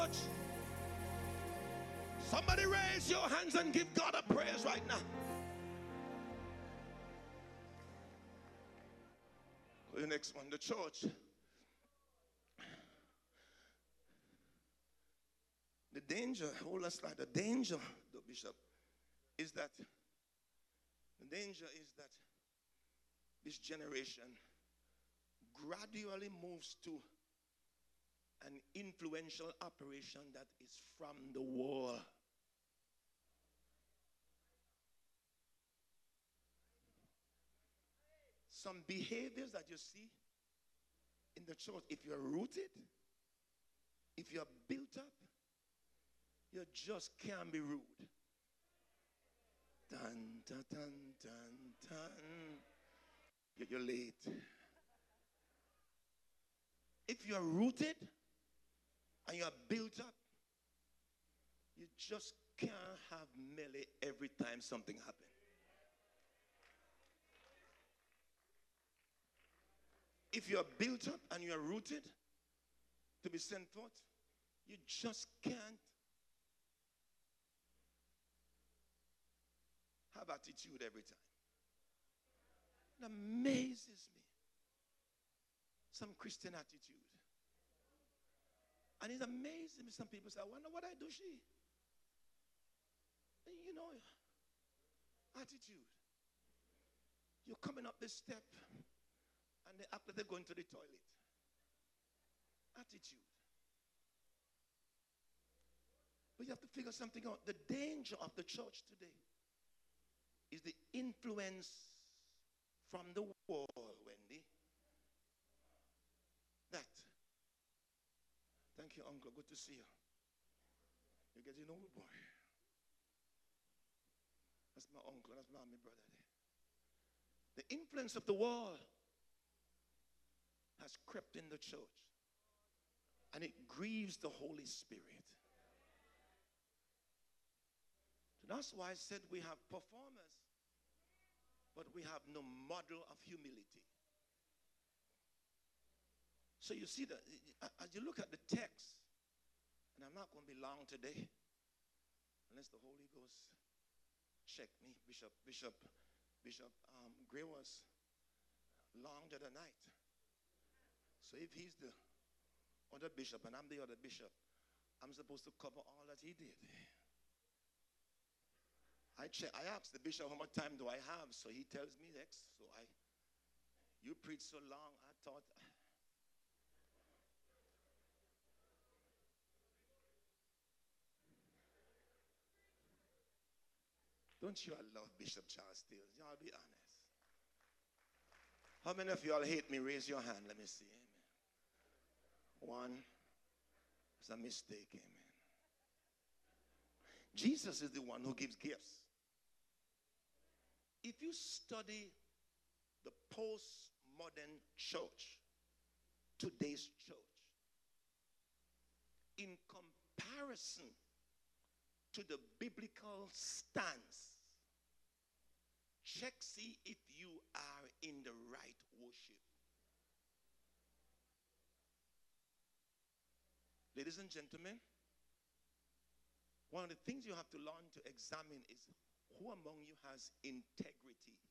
Somebody raise your hands and give God a praise right now. The next one, the church. The danger, hold us like the danger, the bishop, is that this generation gradually moves to an influential operation that is from the world. Some behaviors that you see in the church, if you're rooted, if you're built up, you just can't be rude. Dun, dun, dun, dun, dun. You're late. If you're rooted and you're built up, you just can't have melee every time something happens. If you're built up and you're rooted to be sent forth, you just can't have attitude every time. It amazes me. Some Christian attitude. And it amazes me. Some people say, I wonder what I do, she. You know, attitude. You're coming up this step and they act like they're going to the toilet. Attitude. But you have to figure something out. The danger of the church today is the influence from the world, Wendy. That. Thank you, uncle. Good to see you. You're getting old, boy. That's my uncle. That's my brother there. The influence of the world has crept in the church. And it grieves the Holy Spirit. So that's why I said we have performers, but we have no model of humility. So you see that as you look at the text, and I'm not going to be long today, unless the Holy Ghost check me. Bishop Gray was long the other night. So if he's the other bishop and I'm the other bishop, I'm supposed to cover all that he did. I asked the bishop how much time do I have, so he tells me X. So you preach so long, I thought. Don't you all love Bishop Charles Steele? Y'all be honest. How many of y'all hate me? Raise your hand. Let me see. Amen. One. It's a mistake. Amen. Jesus is the one who gives gifts. If you study the postmodern church, today's church, in comparison to the biblical stance, check, see if you are in the right worship. Ladies and gentlemen, one of the things you have to learn to examine is who among you has integrity.